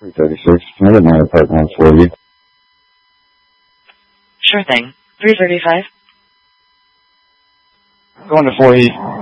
336. Can I get my apartment for you? Sure thing. 335. Going to 4E.